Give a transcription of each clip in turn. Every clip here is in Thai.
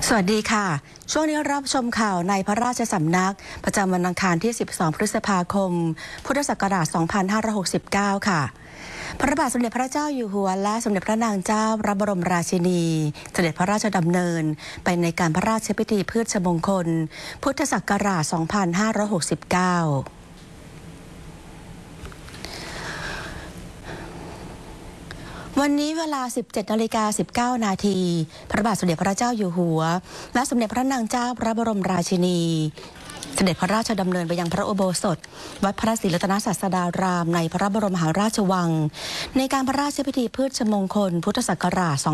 สวัสดีค่ะช่วงนี้รับชมข่าวในพระราชสำนักประจำวันอังคารที่ 12 พฤษภาคม พุทธศักราช 2569 ค่ะ พระบาทสมเด็จพระเจ้าอยู่หัวและสมเด็จพระนางเจ้าพระบรมราชินีเสด็จพระราชดำเนินไปในการพระราชพิธีพืชมงคล พุทธศักราช 2569วันนี้เวลา 17:19 นาทีพระบาทสมเด็จพระเจ้าอยู่หัวและสมเด็จพระนางเจ้าพระบรมราชินีเสด็จพระราชดำเนินไปยังพระอุโบสถวัดพระศรีรัตนศาสดารามในพระบรมมหาราชวังในการพระราชพิธีพืชมงคลพุทธศักราช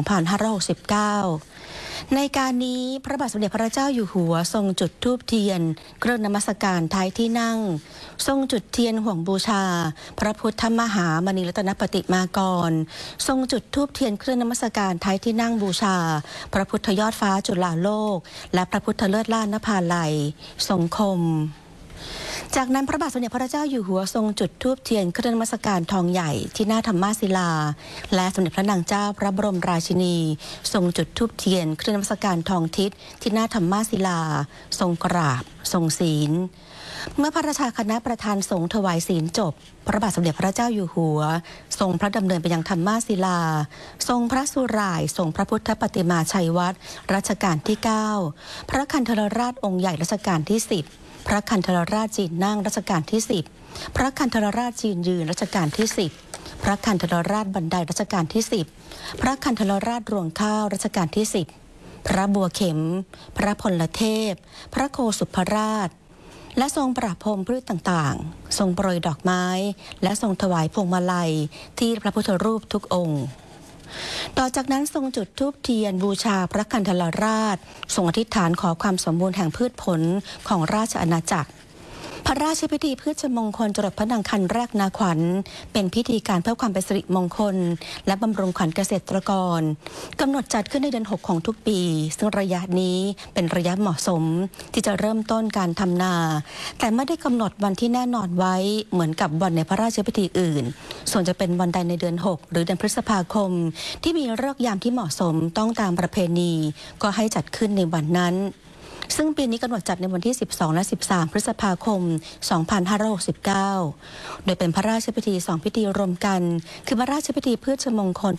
2569 ในการนี้พระบาทสมเด็จพระเจ้าอยู่หัวทรงจุดธูปเทียนเครื่องนมัสการท้ายที่นั่งทรงจุดเทียนห่วงบูชาพระพุทธมหามณีรัตนปฏิมากรทรงจุดธูปเทียนเครื่องนมัสการท้ายที่นั่งบูชาพระพุทธยอดฟ้าจุฬาโลกและพระพุทธเลิศล่านนภาลัยทรงคมจากนั้นพระบาทสมเด็จพระเจ้าอยู่หัวทรงจุดธูปเทียนเครื่องนมัสการทองใหญ่ที่หน้าธรรมาศิลาและสมเด็จพระนางเจ้าพระบรมราชินีทรงจุดธูปเทียนเครื่องนมัสการทองทิศที่หน้าธรรมาศิลาทรงกราบทรงศีลเมื่อพระราชาคณะประธานสงฆ์ถวายศีลจบพระบาทสมเด็จพระเจ้าอยู่หัวทรงพระดำเนินไปยังธรรมาศิลาทรงพระสุร่ายทรงพระพุทธปฏิมาชัยวัดรัชกาลที่ 9 พระคันธรราชองค์ใหญ่รัชกาลที่ 10พระคันธรราชจีนนั่งรัชกาลที่ 10พระคันธรราชจีนยืนรัชกาลที่ 10พระคันธรราชบันไดรัชกาลที่ 10พระคันธรราชรวงข้าวรัชกาลที่ 10พระบัวเข็มพระพลเทพพระโคสุภราชและทรงประพรมพืชต่างๆทรงโปรยดอกไม้และทรงถวายพวงมาลัยที่พระพุทธรูปทุกองค์ต่อจากนั้นทรงจุดธูปเทียนบูชาพระคันธรราชทรงอธิษฐานขอความสมบูรณ์แห่งพืชผลของราชอาณาจักรพระราชพิธีพืชมงคลจรดพระนางคันแรกนาขวัญเป็นพิธีการเพื่อความเป็นสิริมงคลและบำรุงขวัญเกษตรกรกำหนดจัดขึ้นในเดือน 6 ของทุกปีซึ่งระยะนี้เป็นระยะเหมาะสมที่จะเริ่มต้นการทำนาแต่ไม่ได้กำหนดวันที่แน่นอนไว้เหมือนกับวันในพระราชพิธีอื่นส่วนจะเป็นวันใดในเดือน 6 หรือเดือนพฤษภาคมที่มีฤกษ์ยามที่เหมาะสมต้องตามประเพณีก็ให้จัดขึ้นในวันนั้นซึ่งปีนี้กำหนดจัดในวันที่ 12 และ 13 พฤษภาคม 2569 โดยเป็นพระราชพิธี2 พิธีรวมกันคือพระราชพิธีพืชมงคล